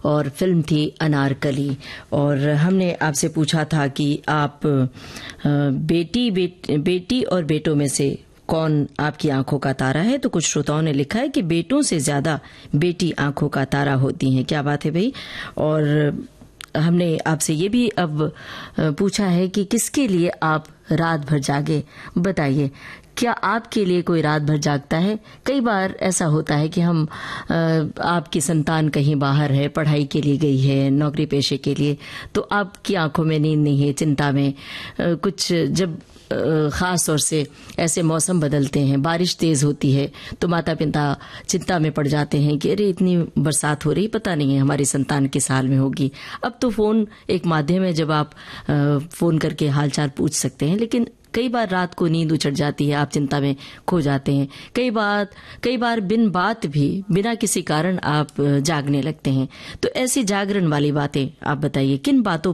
और फिल्म थी अनारकली। और हमने आपसे पूछा था कि आप बेटी और बेटों में से कौन आपकी आंखों का तारा है। तो कुछ श्रोताओं ने लिखा है कि बेटों से ज्यादा बेटी आंखों का तारा होती हैं। क्या बात है भाई। और हमने आपसे ये भी अब पूछा है कि किसके लिए आप रात भर जागे। बताइए, क्या आपके लिए कोई रात भर जागता है? कई बार ऐसा होता है कि हम आपकी संतान कहीं बाहर है, पढ़ाई के लिए गई है, नौकरी पेशे के लिए, तो आपकी आंखों में नींद नहीं है, चिंता में कुछ। जब खास तौर से ऐसे मौसम बदलते हैं, बारिश तेज होती है, तो माता पिता चिंता में पड़ जाते हैं कि अरे इतनी बरसात हो रही, पता नहीं है हमारी संतान किस हाल में होगी। अब तो फोन एक माध्यम है जब आप फोन करके हालचाल पूछ सकते हैं, लेकिन कई बार रात को नींद उचट जाती है, आप चिंता में खो जाते हैं। कई बार बिना किसी कारण आप जागने लगते हैं। तो ऐसी जागरण वाली बातें आप बताइए, किन बातों